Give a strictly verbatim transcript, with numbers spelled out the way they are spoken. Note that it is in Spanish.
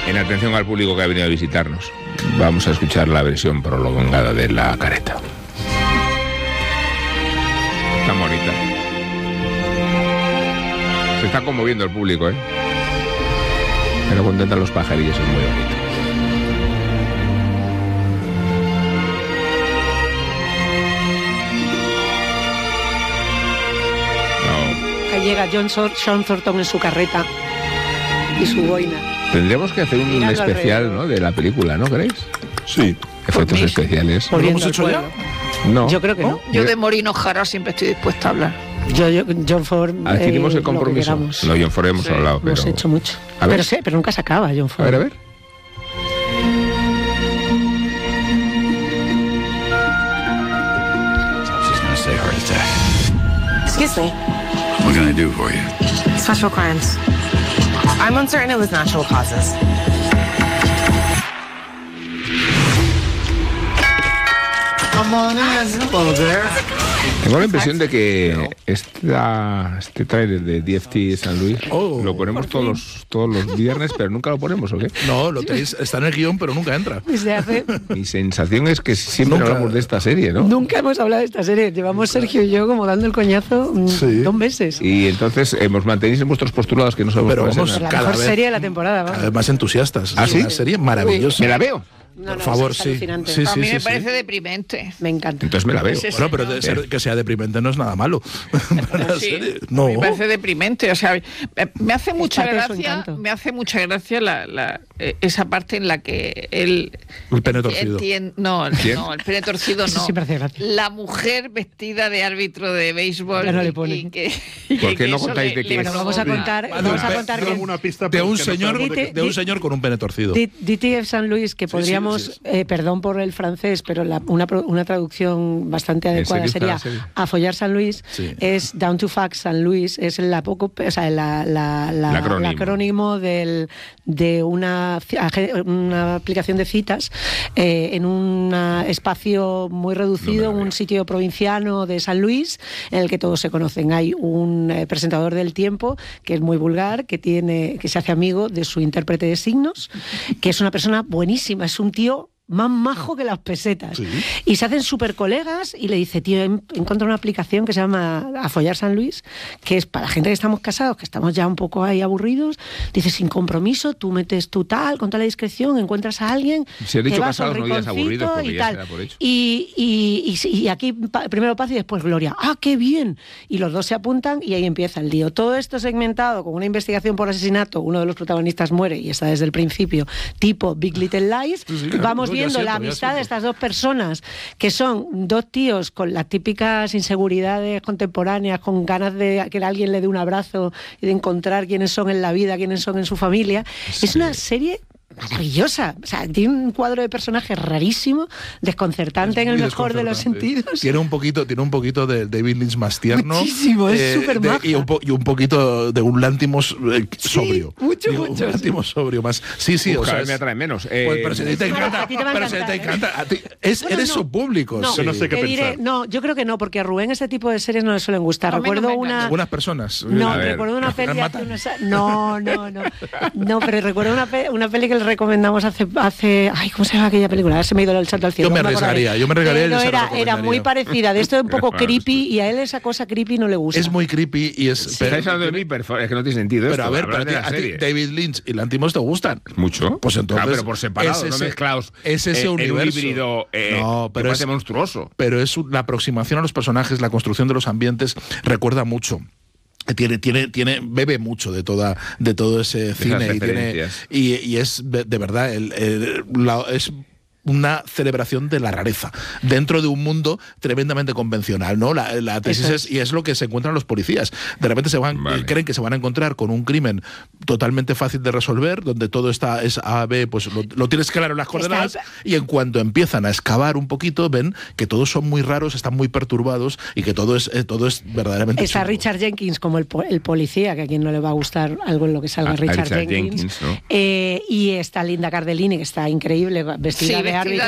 En atención al público que ha venido a visitarnos, vamos a escuchar la versión prolongada de La Careta. Tan bonita. Se está conmoviendo el público, ¿eh? Pero contentan los pajarillos, es muy bonito. No. Ahí llega John, Sor- John Thornton en su carreta y su boina. Tendríamos que hacer un Mirando especial, alrededor. ¿no?, de la película, ¿no creéis? Sí. Efectos especiales. ¿Lo hemos hecho ya? No. Yo creo que no. Yo de Morino Jara siempre estoy dispuesta a hablar. Yo, yo John Ford. Adquirimos eh, el compromiso. lo que queramos. No, John Ford hemos Sí, hablado, pero... Hemos hecho mucho. A ver. Pero, sé, pero nunca se acaba, John Ford. A ver, a ver. She's gonna say heart attack. Excuse me. What can I do for you? Special crimes. I'm uncertain it was natural causes. Come on in. Hello there. Tengo la impresión de que esta, este tráiler de D F T San Luis Oh, lo ponemos todos los, todos los viernes, pero nunca lo ponemos, ¿o qué? No, lo tenéis, está en el guión, pero nunca entra. Desde hace... Mi sensación es que siempre Nunca. hablamos de esta serie, ¿no? Nunca hemos hablado de esta serie. Llevamos Sergio y yo como dando el coñazo mm, Sí. dos meses. Y entonces hemos mantenido en vuestros postulados que no sabemos Pero cuál es vamos, el- La cada mejor vez- serie de la temporada. Cada vamos. vez más entusiastas. ¿Ah, Es sí? una serie maravillosa. Me la veo. No, Por no, favor, es sí. alucinante. Sí, A sí, mí sí, me sí. parece deprimente. Me encanta. Entonces me la veo. Sí, sí. Bueno, pero de ser- que sea deprimente no es nada malo. La Sí, serie- no. Me parece deprimente, o sea, me- me hace mucha parte de su gracia, encanto. me hace mucha gracia la, la, eh, esa parte en la que él El pene torcido. entien- no, el, ¿Quién? no, el pene torcido Eso no. siempre hace gracia. La mujer vestida de árbitro de béisbol. Ya no le y- pone. y que- y ¿Por qué que no eso contáis le- de le quién Bueno, es? vamos a provoca- contar, Vale, vamos a pe- contar de que alguna pista de un porque no señor sabemos de qué- de un Di- señor con un pene torcido. D- DTF San Luis, que sí, podríamos, sí, sí. eh, perdón por el francés, pero la- una, pro- una traducción bastante adecuada serio está sería la serie? A follar San Luis, Sí. es Down to Fact San Luis, es la poco, o sea, la, la, la- El acrónimo. el acrónimo del, de una, ci- age- una aplicación de citas eh, en un espacio muy reducido, No me la un veo. sitio provinciano de San Luis, en el que todos se conocen. Hay un eh, presentador del tiempo que es muy vulgar, que tiene, que se hace amigo de su intérprete de signos, que es una persona buenísima, es un tío más majo que las pesetas. Sí. Y se hacen súper colegas y le dice, tío, he encontrado una aplicación que se llama A follar San Luis, que es para gente que estamos casados, que estamos ya un poco ahí aburridos. Dice, sin compromiso, tú metes tu tal, con toda la discreción, encuentras a alguien, Si has dicho te vas a un casados, no digas rinconcito aburridos, porque y ya tal. se da por hecho. Y, y, y, sí, y aquí pa- primero Paz y después Gloria. ¡Ah, qué bien! Y los dos se apuntan y ahí empieza el lío. Todo esto segmentado con una investigación por asesinato. Uno de los protagonistas muere y está desde el principio, tipo Big Little Lies. Sí, sí, claro. Vamos No, ya viendo siento, la ya amistad de siento. estas dos personas, que son dos tíos con las típicas inseguridades contemporáneas, con ganas de que alguien le dé un abrazo y de encontrar quiénes son en la vida, quiénes son en su familia. Es una serie maravillosa. O sea, tiene un cuadro de personajes rarísimo, desconcertante en el Muy mejor de los desconcertante. sentidos. Tiene un poquito, tiene un poquito de David Lynch más tierno. Muchísimo, es eh, súper de- maja. y, un po- y un poquito de un Lantimos eh, Sí, sobrio. mucho, Digo, mucho, Un Lantimos sobrio más. Sí, sí, Uf, o sea, cada vez me es- atrae menos. Eh, Pues, pero si te Bueno, encanta, a ti te va a pero si te encantar, ¿eh? encanta, a ti- es, Bueno, eres no. su público. No, sí. no sé qué te diré, pensar. no, yo creo que no, porque a Rubén ese tipo de series no le suelen gustar. A mí no Recuerdo me una... engaña. Algunas personas. No, A ver, recuerdo una ¿las peli hace matan? unos a- No, no, no. No, pero recuerdo una, pe- una peli que le recomendamos hace, hace... Ay, ¿cómo se llama aquella película? Ahora se me ha ido el salto al cielo. Yo me no acordaré. arriesgaría, yo me arriesgaría y Pero se la era, era recomendaría. muy parecida. De esto es un poco Claro, creepy y a él esa cosa creepy no le gusta. Es muy creepy y es. Si estáis hablando de mí, por favor, es que no tiene sentido Pero esto, a ver, hablar pero de a la ti, a ti serie. David Lynch y Lantimos te gustan. ¿Mucho? Pues entonces. Claro, pero por separado, es no ese- mezclados. Es ese eh, en universo. un híbrido eh, No, pero que es parece monstruoso. Pero es un- la aproximación a los personajes, la construcción de los ambientes, recuerda mucho. Tiene, tiene, tiene, bebe mucho de toda, de todo ese cine y, tiene, referencias. y, y es de, de verdad el, el- la- es una celebración de la rareza dentro de un mundo tremendamente convencional, ¿no? La, la tesis Eso es, es. y es lo que se encuentran los policías. De repente se van, Vale. eh, creen que se van a encontrar con un crimen totalmente fácil de resolver, donde todo está es A, B, pues lo, lo tienes claro en las coordenadas, y en cuanto empiezan a excavar un poquito, ven que todos son muy raros, están muy perturbados y que todo es, eh, todo es verdaderamente Está chungo. Richard Jenkins como el, po- el policía, que a quien no le va a gustar algo en lo que salga A- a Richard, Richard Jenkins. Jenkins, ¿no? Eh, y está Linda Cardellini, que está increíble, vestida Sí, de vestida árbitro.